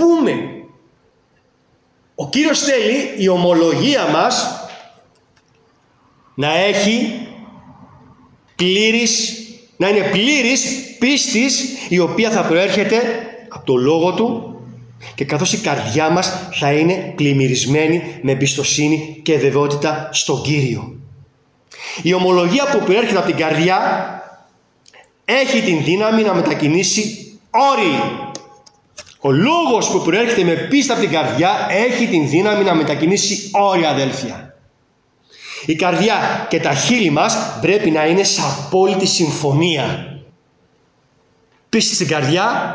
πούμε. Ο Κύριος θέλει η ομολογία μας να είναι πλήρης πίστης, η οποία θα προέρχεται από το Λόγο Του, και καθώς η καρδιά μας θα είναι πλημμυρισμένη με εμπιστοσύνη και βεβαιότητα στον Κύριο. Η ομολογία που προέρχεται από την καρδιά έχει την δύναμη να μετακινήσει όρη. Ο λόγος που προέρχεται με πίστη από την καρδιά έχει την δύναμη να μετακινήσει όρια, αδέλφια. Η καρδιά και τα χείλη μας πρέπει να είναι σε απόλυτη συμφωνία. Πίστη στην καρδιά,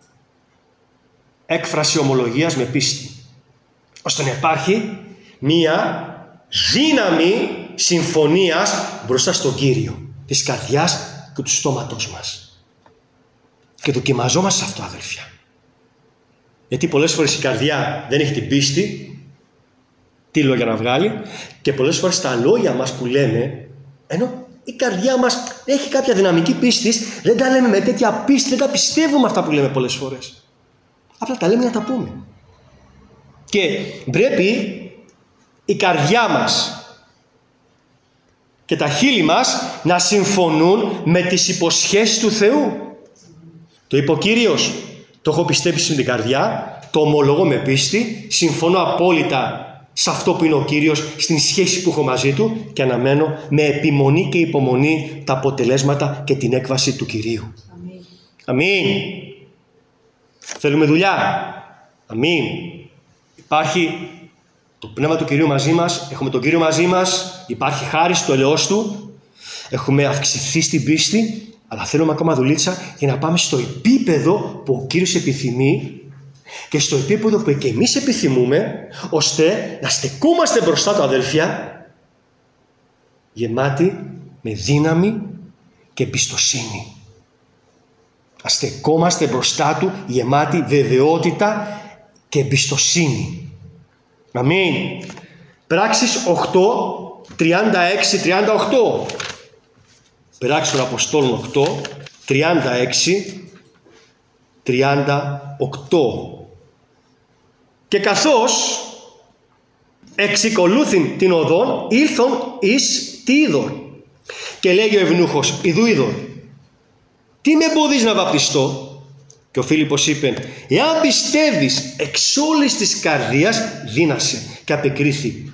έκφραση ομολογίας με πίστη, ώστε να υπάρχει μία δύναμη συμφωνίας μπροστά στον Κύριο, της καρδιάς και του στόματός μας. Και δοκιμαζόμαστε σε αυτό, αδελφιά. Γιατί πολλές φορές η καρδιά δεν έχει την πίστη, τι λόγια να βγάλει, και πολλές φορές τα λόγια μας που λέμε, ενώ η καρδιά μας έχει κάποια δυναμική πίστης, δεν τα λέμε με τέτοια πίστη, δεν τα πιστεύουμε αυτά που λέμε πολλές φορές. Απλά τα λέμε να τα πούμε. Και πρέπει η καρδιά μας και τα χείλη μας να συμφωνούν με τις υποσχέσεις του Θεού. Το είπε ο Κύριος, το έχω πιστέψει με την καρδιά, το ομολογώ με πίστη, συμφωνώ απόλυτα σε αυτό που είναι ο Κύριος, στην σχέση που έχω μαζί Του, και αναμένω με επιμονή και υπομονή τα αποτελέσματα και την έκβαση του Κυρίου. Αμήν. Θέλουμε δουλειά. Αμήν. Υπάρχει το Πνεύμα του Κυρίου μαζί μας, έχουμε τον Κύριο μαζί μας, υπάρχει χάρη στο ελαιός Του, έχουμε αυξηθεί στην πίστη, αλλά θέλουμε ακόμα δουλίτσα για να πάμε στο επίπεδο που ο Κύριος επιθυμεί και στο επίπεδο που και εμείς επιθυμούμε, ώστε να στεκόμαστε μπροστά Του, αδελφιά, γεμάτοι με δύναμη και εμπιστοσύνη. Να στεκόμαστε μπροστά Του γεμάτοι βεβαιότητα και εμπιστοσύνη. Αμήν. Πράξεις 8, 36-38. Πράξεις των Αποστόλων 8, 36-38. Και καθώς εξικολούθην την οδόν, ήλθον εις τι είδωρ. Και λέγει ο ευνούχος, ιδού είδωρ, τι με εμποδίζει να βαπτιστώ? Και ο Φίλιππος είπε, εάν πιστεύεις εξ όλης της καρδίας, δύνασε. Και απεκρίθη.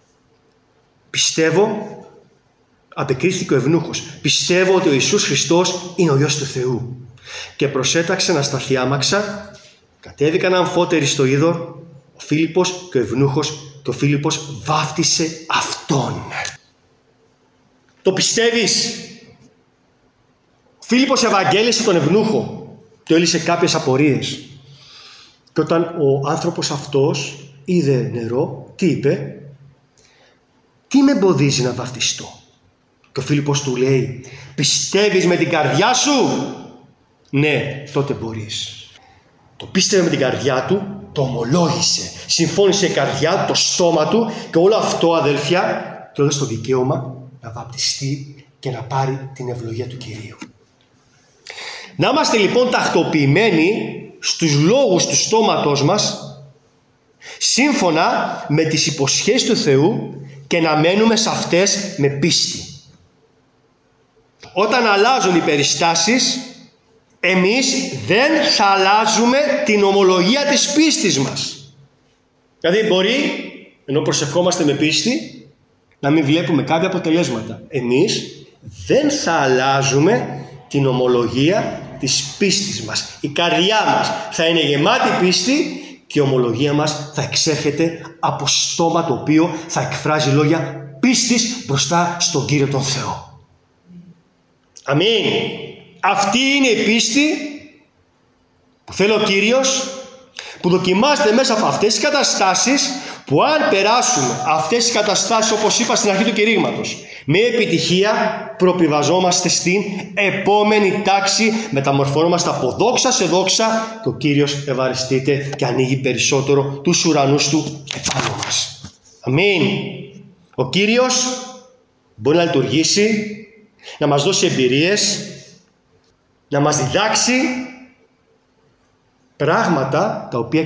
Απεκρίθηκε ο ευνούχος. Πιστεύω ότι ο Ιησούς Χριστός είναι ο Υιός του Θεού. Και προσέταξε να σταθεί άμαξα. Κατέβηκαν αμφότεροι στο είδωρ, ο Φίλιππος και ο ευνούχος, και ο Φίλιππος βάφτισε αυτόν. Το πιστεύεις? Ο Φίλιππος ευαγγέλισε τον ευνούχο. Του έλυσε κάποιες απορίες. Και όταν ο άνθρωπος αυτός είδε νερό, τι είπε? Τι με εμποδίζει να βαφτιστώ? Και ο Φίλιππος του λέει, πιστεύεις με την καρδιά σου? Ναι, τότε μπορείς. Το πίστευε με την καρδιά του, το ομολόγησε. Συμφώνησε η καρδιά, το στόμα του, και όλο αυτό, αδέλφια, του έδωσε το δικαίωμα να βαπτιστεί και να πάρει την ευλογία του Κυρίου. Να είμαστε λοιπόν τακτοποιημένοι στους λόγους του στόματος μας, σύμφωνα με τις υποσχέσεις του Θεού, και να μένουμε σε αυτές με πίστη. Όταν αλλάζουν οι περιστάσεις, εμείς δεν θα αλλάζουμε την ομολογία της πίστης μας. Δηλαδή μπορεί, ενώ προσευχόμαστε με πίστη, να μην βλέπουμε κάποια αποτελέσματα. Εμείς δεν θα αλλάζουμε την ομολογία της πίστης μας. Η καρδιά μας θα είναι γεμάτη πίστη και η ομολογία μας θα εξέρχεται από στόμα το οποίο θα εκφράζει λόγια πίστης μπροστά στον Κύριο τον Θεό. Αμήν. Αυτή είναι η πίστη που θέλει ο Κύριος, που δοκιμάζεται μέσα από αυτές τις καταστάσεις, που αν περάσουμε αυτές τις καταστάσεις, όπως είπα στην αρχή του κηρύγματος, με επιτυχία προπηβαζόμαστε στην επόμενη τάξη, μεταμορφωνόμαστε από δόξα σε δόξα και ο Κύριος ευαριστείται και ανοίγει περισσότερο τους ουρανούς Του επάνω μας. Αμήν. Ο Κύριος μπορεί να λειτουργήσει, να μας δώσει εμπειρίες, να μας διδάξει πράγματα τα οποία